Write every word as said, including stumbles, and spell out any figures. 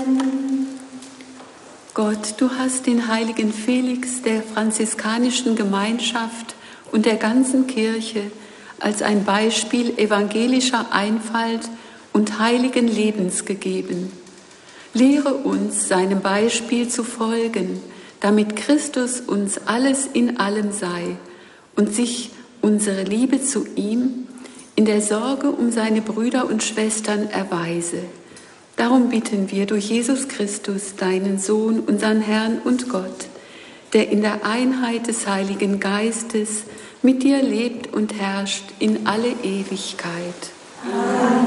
Gott, du hast den heiligen Felix der franziskanischen Gemeinschaft und der ganzen Kirche als ein Beispiel evangelischer Einfalt und heiligen Lebens gegeben. Lehre uns, seinem Beispiel zu folgen, damit Christus uns alles in allem sei und sich unsere Liebe zu ihm in der Sorge um seine Brüder und Schwestern erweise. Darum bitten wir durch Jesus Christus, deinen Sohn, unseren Herrn und Gott, der in der Einheit des Heiligen Geistes mit dir lebt und herrscht in alle Ewigkeit. Amen.